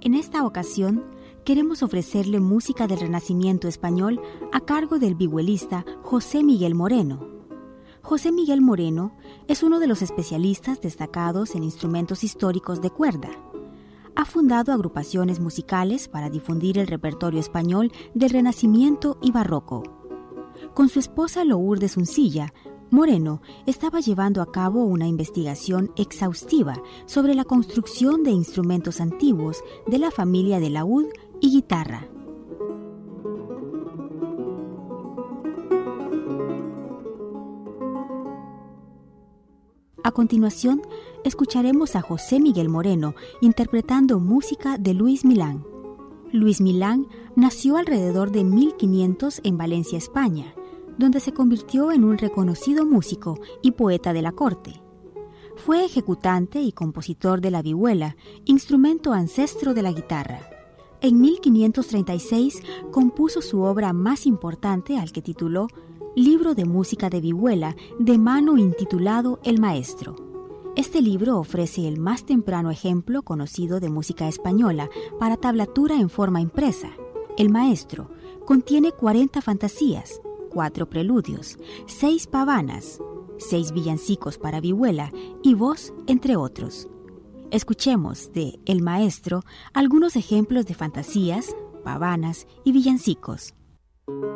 En esta ocasión, queremos ofrecerle música del Renacimiento español a cargo del vihuelista José Miguel Moreno. José Miguel Moreno es uno de los especialistas destacados en instrumentos históricos de cuerda. Ha fundado agrupaciones musicales para difundir el repertorio español del Renacimiento y Barroco. Con su esposa Lourdes Uncilla, Moreno estaba llevando a cabo una investigación exhaustiva sobre la construcción de instrumentos antiguos de la familia de laúd y guitarra. A continuación, escucharemos a José Miguel Moreno interpretando música de Luis Milán. Luis Milán nació alrededor de 1500 en Valencia, España, donde se convirtió en un reconocido músico y poeta de la corte. Fue ejecutante y compositor de la vihuela, instrumento ancestro de la guitarra. En 1536 compuso su obra más importante, al que tituló Libro de música de vihuela, de mano intitulado El Maestro. Este libro ofrece el más temprano ejemplo conocido de música española para tablatura en forma impresa. El Maestro contiene 40 fantasías, 4 preludios, 6 pavanas, 6 villancicos para vihuela y voz, entre otros. Escuchemos de El Maestro algunos ejemplos de fantasías, pavanas y villancicos.